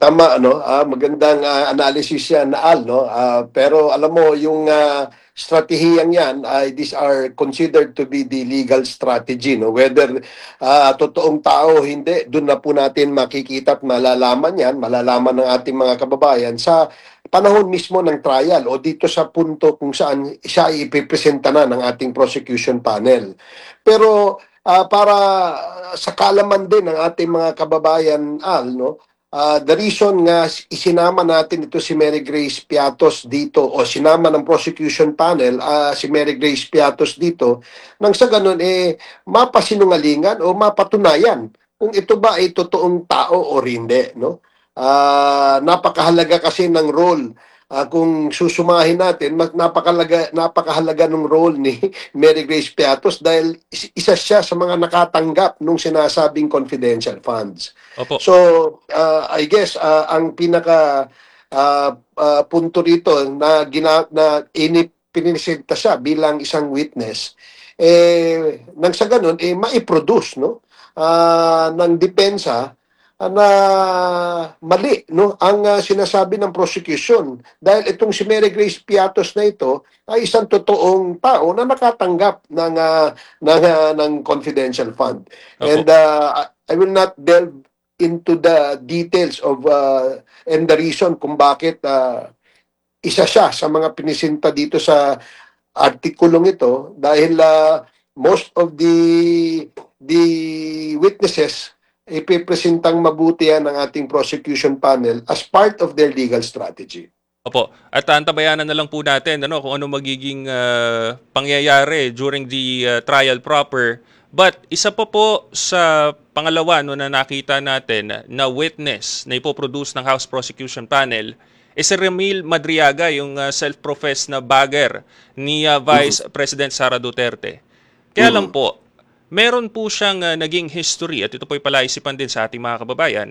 Tama, no? Magandang analysis yan, Al, no? Pero alam mo, yung stratehiyang yan, these are considered to be the legal strategy, no? Whether totoong tao o hindi, doon na po natin makikita at malalaman yan, malalaman ng ating mga kababayan sa panahon mismo ng trial o dito sa punto kung saan siya ipipresenta na ng ating prosecution panel. Pero para sa kalaman din ng ating mga kababayan, Al, no? The reason nga isinama natin ito si Mary Grace Piatos dito o sinama ng prosecution panel si Mary Grace Piatos dito nang sa ganun mapasinungalingan o mapatunayan kung ito ba ay totoong tao o hindi, no? Napakahalaga kasi ng role. Kung susumahin natin, napakahalaga ng role ni Mary Grace Piatos dahil isa siya sa mga nakatanggap nung sinasabing confidential funds. Opo. So, I guess ang pinaka punto rito na pinipresenta siya bilang isang witness nang sa ganun maiproduce no ng depensa na mali no ang sinasabi ng prosecution dahil itong si Mary Grace Piatos na ito ay isang totoong tao na nakatanggap ng confidential fund. And Opo. I will not delve into the details of and the reason kung bakit isa siya sa mga pinisinta dito sa artikulong ito dahil most of the witnesses ipipresentang mabuti yan ng ating prosecution panel as part of their legal strategy. Opo. At antabayanan na lang po natin ano, kung ano magiging pangyayari during the trial proper. But isa pa po sa pangalawa no, na nakita natin na witness na ipoproduce ng House Prosecution Panel is si Remil Madriaga, yung self-professed na bagger ni Mhm. Vice President Sara Duterte. Kaya lang Mhm. po, meron po siyang naging history at ito po'y palaisipan din sa ating mga kababayan